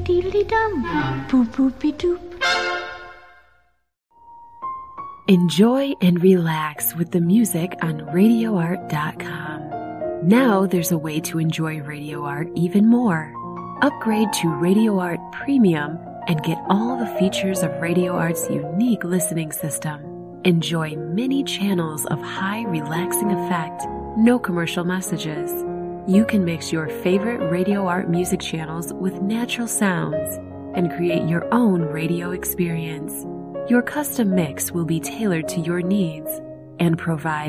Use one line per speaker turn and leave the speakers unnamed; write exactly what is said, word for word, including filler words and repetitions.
deedly dum, boop boopy doop.
Enjoy and relax with the music on radio art dot com. Now there's a way to enjoy Radio Art even more. Upgrade to Radio Art Premium and get all the features of Radio Art's unique listening system. Enjoy many channels of high relaxing effect, no commercial messages. You can mix your favorite Radio Art music channels with natural sounds and create your own radio experience. Your custom mix will be tailored to your needs and provide